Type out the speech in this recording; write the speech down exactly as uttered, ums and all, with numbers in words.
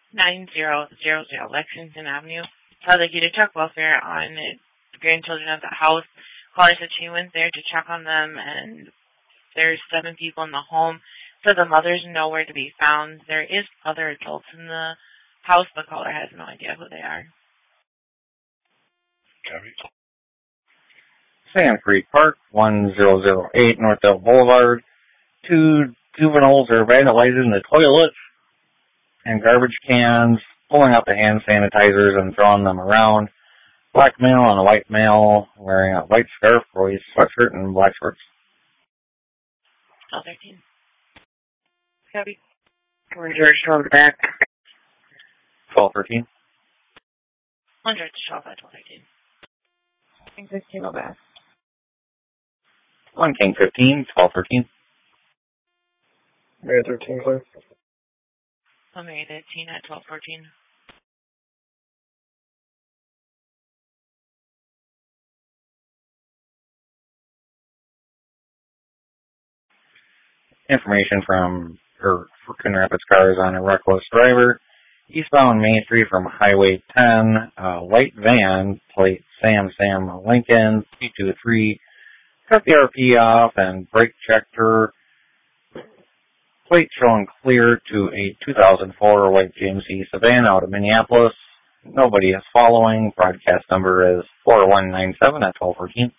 nine zero zero zero Lexington Avenue. I'd like you to check welfare on the grandchildren of the house. Caller said she went there to check on them, and there's seven people in the home, so the mother's nowhere to be found. There is other adults in the house, but caller has no idea who they are. Copy. Sand Creek Park, one zero zero eight Northdale Boulevard. Two juveniles are vandalizing the toilets and garbage cans, pulling out the hand sanitizers and throwing them around. Black male and a white male wearing a white scarf, boys sweatshirt, and black shorts. twelve thirteen. Copy. One George twelve back. twelve thirteen. one George twelve at twelve thirteen. King fifteen go back. one King fifteen, twelve thirteen. Mary thirteen, clear. one Mary thirteen at twelve fourteen. Information from her Coon Rapids cars on a reckless driver. Eastbound Main Street from Highway ten, a white van, plate Sam Sam Lincoln, three two three, cut the R P off and brake checked her. Plate showing clear to a two thousand four white G M C Savannah out of Minneapolis. Nobody is following. Broadcast number is four one nine seven at twelve fourteen.